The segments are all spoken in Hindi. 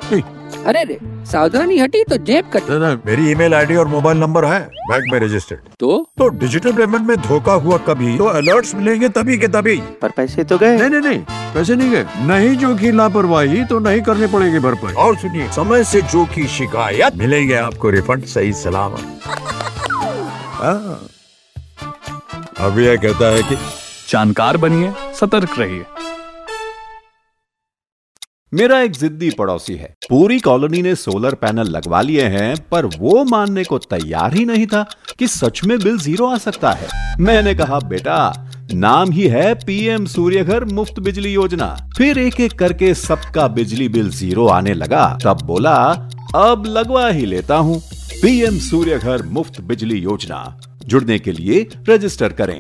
अरे रे, सावधानी हटी तो जेब कटी। मेरी ईमेल आईडी और मोबाइल नंबर है बैंक में रजिस्टर्ड। तो डिजिटल पेमेंट में धोखा हुआ कभी तो अलर्ट्स मिलेंगे तभी के तभी। पर पैसे तो गए। नहीं, पैसे नहीं गए। नहीं जो की लापरवाही तो नहीं करनी पड़ेगी भरपाई। और सुनिए, समय से जो की शिकायत मिलेंगे आपको रिफंड सही सलामत। अब यह कहता है कि जानकार बनिए, सतर्क रहिए। मेरा एक जिद्दी पड़ोसी है। पूरी कॉलोनी ने सोलर पैनल लगवा लिए हैं, पर वो मानने को तैयार ही नहीं था कि सच में बिल जीरो आ सकता है। मैंने कहा, बेटा नाम ही है पीएम सूर्यघर मुफ्त बिजली योजना। फिर एक एक करके सबका बिजली बिल जीरो आने लगा। तब बोला, अब लगवा ही लेता हूँ। पीएम सूर्यघर मुफ्त बिजली योजना। जुड़ने के लिए रजिस्टर करें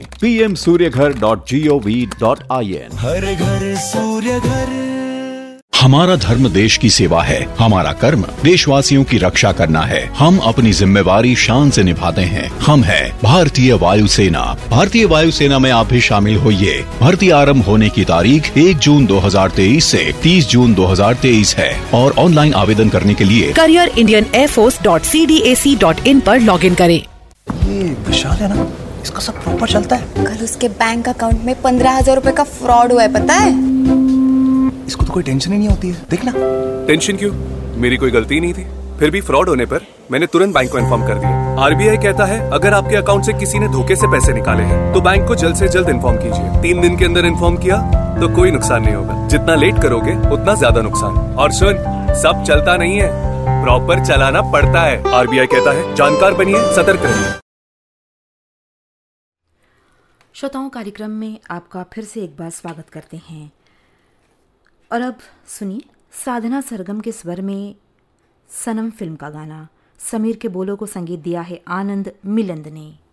pmsuryaghar.gov.in। हर घर सूर्य घर। हमारा धर्म देश की सेवा है, हमारा कर्म देशवासियों की रक्षा करना है। हम अपनी जिम्मेवारी शान से निभाते हैं। हम है भारतीय वायुसेना। भारतीय वायुसेना में आप भी शामिल होइए। भर्ती आरंभ होने की तारीख 1 जून 2023 से 30 जून 2023 है और ऑनलाइन आवेदन करने के लिए careerindianairforce.cdac.in पर लॉगिन करें। ये विशाल है ना, इसका सब प्रॉपर चलता है। कल उसके बैंक अकाउंट में 15,000 रुपए का फ्रॉड हुआ है, पता है? इसको तो कोई टेंशन ही नहीं होती है। देखना। टेंशन क्यों? मेरी कोई गलती नहीं थी। फिर भी फ्रॉड होने पर मैंने तुरंत बैंक को इन्फॉर्म कर दिया। आरबीआई कहता है, अगर आपके अकाउंट से किसी ने धोखे से पैसे निकाले हैं तो बैंक को जल्द से जल्द इन्फॉर्म कीजिए। 3 दिन के अंदर इन्फॉर्म किया तो कोई नुकसान नहीं होगा। जितना लेट करोगे उतना ज्यादा नुकसान। और सुन, सब चलता नहीं है, प्रॉपर चलाना पड़ता है। आरबीआई कहता है, जानकार बनिए, सतर्क रहिए। श्रोताओं, कार्यक्रम में आपका फिर से एक बार स्वागत करते हैं। और अब सुनिए साधना सरगम के स्वर में सनम फिल्म का गाना। समीर के बोलों को संगीत दिया है आनंद मिलंद ने।